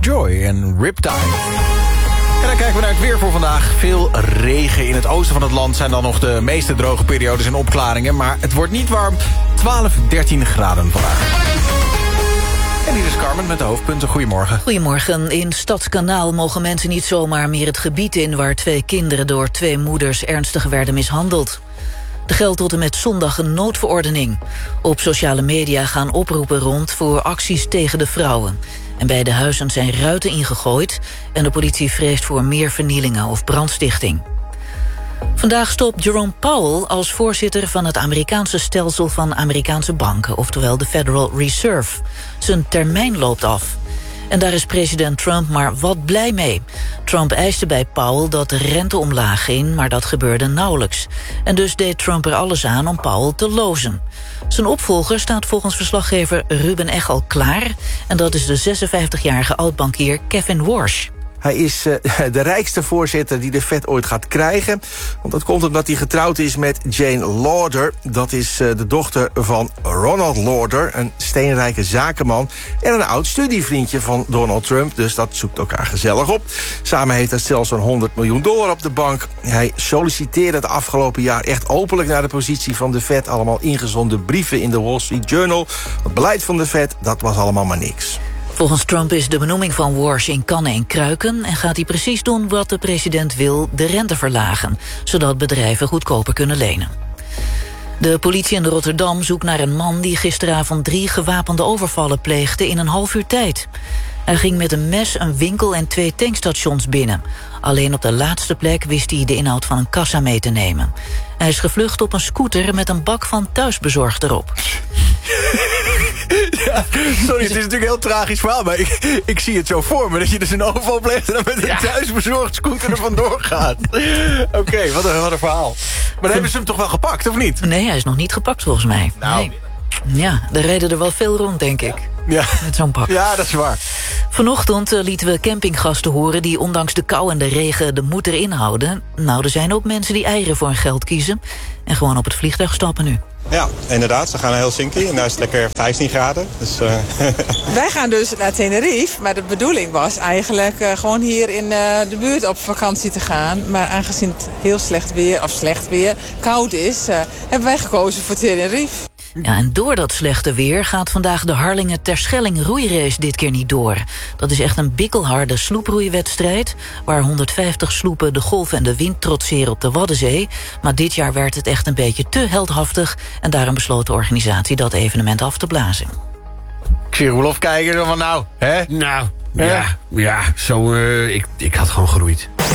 Joy en Riptide. En dan kijken we naar het weer voor vandaag. Veel regen in het oosten van het land zijn dan nog de meeste droge periodes en opklaringen. Maar het wordt niet warm. 12, 13 graden vandaag. En hier is Carmen met de hoofdpunten. Goedemorgen. Goedemorgen. In Stadskanaal mogen mensen niet zomaar meer het gebied in waar 2 kinderen door 2 moeders ernstig werden mishandeld. Er geldt tot en met zondag een noodverordening. Op sociale media gaan oproepen rond voor acties tegen de vrouwen. En bij de huizen zijn ruiten ingegooid en de politie vreest voor meer vernielingen of brandstichting. Vandaag stopt Jerome Powell als voorzitter van het Amerikaanse stelsel van Amerikaanse banken, oftewel de Federal Reserve. Zijn termijn loopt af. En daar is president Trump maar wat blij mee. Trump eiste bij Powell dat de rente omlaag ging, maar dat gebeurde nauwelijks. En dus deed Trump er alles aan om Powell te lozen. Zijn opvolger staat volgens verslaggever Ruben Ech al klaar. En dat is de 56-jarige oud-bankier Kevin Warsh. Hij is de rijkste voorzitter die de Fed ooit gaat krijgen. Want dat komt omdat hij getrouwd is met Jane Lauder. Dat is de dochter van Ronald Lauder, een steenrijke zakenman en een oud studievriendje van Donald Trump. Dus dat zoekt elkaar gezellig op. Samen heeft hij zelfs zo'n $100 miljoen op de bank. Hij solliciteerde het afgelopen jaar echt openlijk naar de positie van de Fed. Allemaal ingezonden brieven in de Wall Street Journal. Het beleid van de Fed, dat was allemaal maar niks. Volgens Trump is de benoeming van Warsh in kannen en kruiken en gaat hij precies doen wat de president wil, de rente verlagen, zodat bedrijven goedkoper kunnen lenen. De politie in Rotterdam zoekt naar een man die gisteravond 3 gewapende overvallen pleegde in een half uur tijd. Hij ging met een mes een winkel en 2 tankstations binnen. Alleen op de laatste plek wist hij de inhoud van een kassa mee te nemen. Hij is gevlucht op een scooter met een bak van thuisbezorgd erop. Ja, sorry, het is natuurlijk een heel tragisch verhaal, maar ik zie het zo voor me, dat je dus een overval pleegt en dan met een thuisbezorgd scooter er vandoor gaat. Oké, wat een verhaal. Maar dan hebben ze hem toch wel gepakt, of niet? Nee, hij is nog niet gepakt volgens mij. Nou. Nee. Ja, er rijden er wel veel rond, denk ik. Ja. Met zo'n pak. Ja, dat is waar. Vanochtend lieten we campinggasten horen die ondanks de kou en de regen de moed erin houden. Nou, er zijn ook mensen die eieren voor hun geld kiezen en gewoon op het vliegtuig stappen nu. Ja, inderdaad. Ze gaan naar Helsinki en daar is het lekker 15 graden. Dus, Wij gaan dus naar Tenerife, maar de bedoeling was eigenlijk gewoon hier in de buurt op vakantie te gaan. Maar aangezien het heel slecht weer, koud is, hebben wij gekozen voor Tenerife. Ja, en door dat slechte weer gaat vandaag de Harlingen Terschelling roeirace dit keer niet door. Dat is echt een bikkelharde sloeproeiwedstrijd, waar 150 sloepen de golf en de wind trotseren op de Waddenzee. Maar dit jaar werd het echt een beetje te heldhaftig en daarom besloot de organisatie dat evenement af te blazen. Ik zie Roelof kijken van nou, hè? Nou, ja, zo, ik had gewoon geroeid.